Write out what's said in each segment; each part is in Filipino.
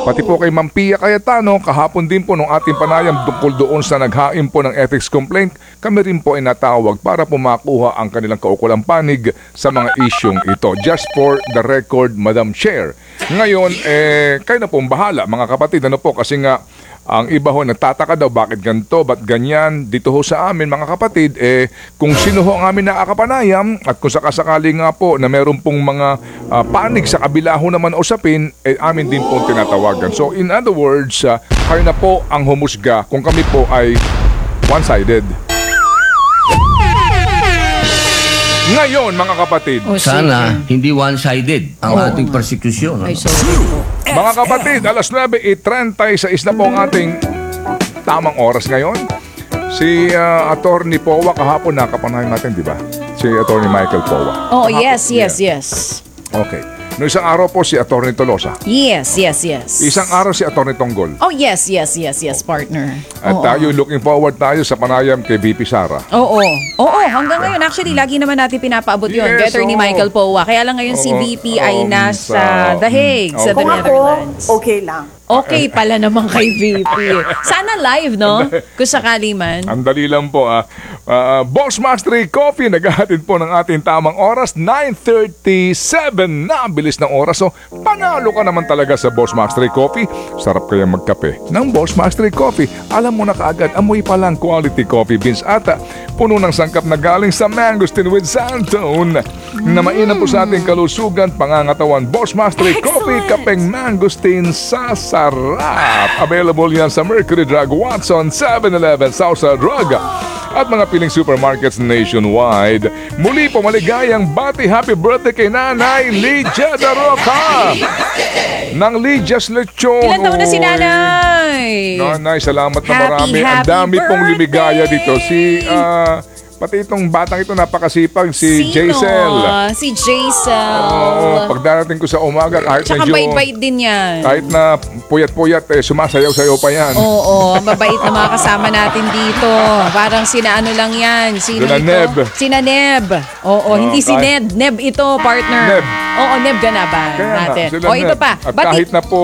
Pati po kay Ma'am Pia Cayetano, kahapon din po nung ating panayam tungkol doon sa naghain po ng ethics complaint, kami rin po ay natawag para po makuha ang kanilang kaukulang panig sa mga isyong ito. Just for the record, Madam Chair. Ngayon, kayo na pong bahala mga kapatid. Ano po, kasi nga, ang iba ho nagtataka daw bakit ganito, ba't ganyan. Dito ho sa amin mga kapatid, kung sino ho ang amin nakakapanayam at kung sakasakali nga po na meron pong mga panig sa kabila ho naman usapin, amin din pong tinatawagan. So in other words, kayo na po ang humusga kung kami po ay one-sided. Ngayon mga kapatid, sana hindi one-sided ang ating persecution. Ay, sorry po. mga kapatid, alas 9:36 na po ang ating tamang oras ngayon. Si Attorney Powa kahapon nakapanahin natin, di ba? Si Attorney Michael Powa. Oh, Kahapon, yes. Okay. Noong isang araw po si Attorney Tolosa. Yes. Isang araw si Attorney Tonggol. Oh, yes, partner. At tayo looking forward tayo sa panayam kay VP Sara. Oo, hanggang ngayon. Actually, lagi naman natin pinapaabot yun. Yes, Better ni Michael Powa. Kaya lang ngayon si VP ay nasa The Hague, sa the Kung ako, Netherlands. okay lang. Okay pala naman kay VP. Sana live, no? Kung sakali man. Ang dali lang po. Boss Mastery Coffee, naghahatid po ng ating tamang oras, 9:37 na bilis ng oras. So, panalo ka naman talaga sa Boss Mastery Coffee. Sarap kaya magkape ng Boss Mastery Coffee. Alam mo na kaagad, amoy pa lang quality coffee beans at puno ng sangkap na galing sa Mangosteen with Santone na mainam po sa ating kalusugan, pangangatawan. Boss Mastery Coffee, kapeng Mangosteen sa sarap. Available yan sa Mercury Drug, Watson, 7-Eleven, Southside Drug at mga piling supermarkets nationwide. Muli po maligayang bati, happy birthday kay Nanay Lydia Daroca ng Lydia's Lechon. Ilan taon na si Nanay? Nanay, salamat na marami. Ang Happy dami pong birthday! lumigaya dito. Pati itong batang ito napakasipag, si Sino? Jaisel. Si Jaisel. Oo, pagdarating ko sa umaga, kahit Tsaka medyo, bait-bait din yan. kahit na puyat-puyat, sumasayaw-sayaw pa yan. Oo, mabait na mga kasama natin dito. Parang sina ano lang yan. Sino Sina ito? Neb. Sina Neb. Oo, hindi si kahit- Ned. Neb ito, partner. Neb. Oo, Neb ganaban Kaya nga, natin. sila O, ito Neb. pa. At kahit na po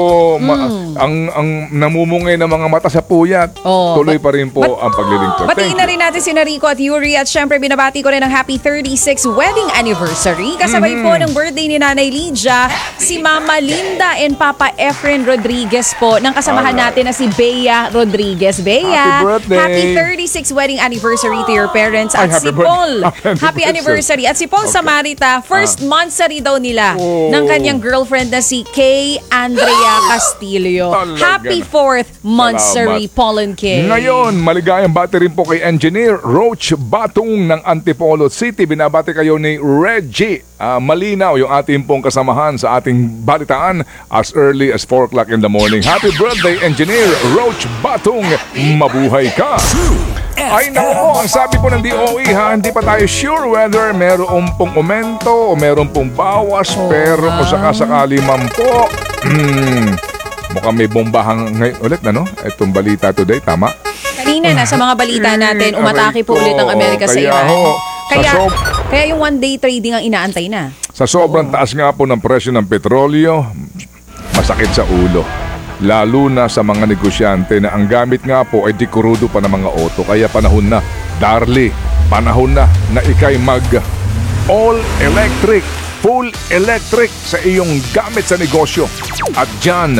ang namumungay ng mga mata sa puyat, tuloy pa rin po ang paglilingkod. Batiin na rin natin si Rico at Yuri at syempre binabati ko rin ang happy 36 wedding anniversary. Kasabay po ng birthday ni Nanay Lydia, si Mama Linda and Papa Efren Rodriguez po ng kasamahan natin na si Bea Rodriguez. Bea, Happy birthday! happy 36 wedding anniversary to your parents. At Ay, happy si birthday. Paul, Happy happy anniversary. At si Paul Samarita, first monthsary daw nila ng kanyang girlfriend na si Kay Andrea Castillo. Talaga. Happy 4th monthsary, Salamat. Paul and Kay. Ngayon, maligayang bati rin po kay Engineer Roach Batong ng Antipolo City. Binabati kayo ni Reggie Malinaw, yung ating pong kasamahan sa ating balitaan as early as 4 o'clock in the morning. Happy birthday, Engineer Roach Batong. Mabuhay ka! Ay naku po, ang sabi po ng DOE hindi pa tayo sure whether meron pong aumento o meron pong bawas, pero kung sakasakali man po, mukhang may bombahang ngayon ulit na, no? Itong balita today, tama? Kanina na sa mga balita natin, umatake po ulit ang Amerika sa Kaya Iran. ho, Kaya yung one-day trading ang inaantay na. sa sobrang taas nga po ng presyo ng petrolyo, masakit sa ulo. Lalo na sa mga negosyante na ang gamit nga po ay dikurudo pa ng mga auto. Kaya panahon na, Darly, panahon na ikay mag all electric, full electric sa iyong gamit sa negosyo. At dyan,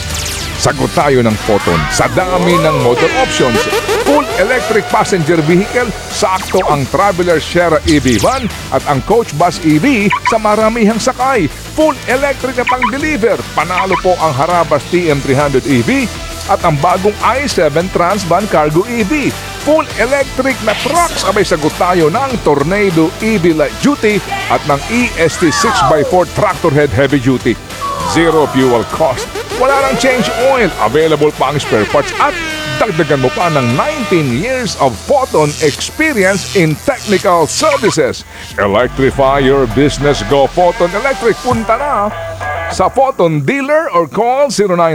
sagot tayo ng Photon. Sa dami ng motor options, full electric passenger vehicle, sakto ang Traveler Sierra EV van at ang Coach Bus EV sa maramihang sakay. Full electric na pang-deliver. Panalo po ang Harabas TM300 EV at ang bagong i7 Transvan Cargo EV. Full electric na trucks, abay sagot tayo ng Tornado EV Light Duty at ng EST 6x4 Tractor Head Heavy Duty. Zero fuel cost. Wala nang change oil. Available pa ang spare parts at dagdagan mo pa ng 19 years of Photon experience in technical services. Electrify your business. Go Photon Electric. Punta na sa Photon dealer or call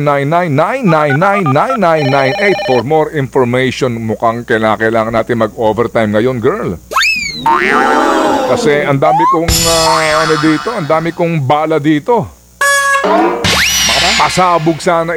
0999-999-9998 for more information. Mukhang kailangan natin mag-overtime ngayon, girl. Kasi ang dami kong ang dami kong bala dito. Pasabog sana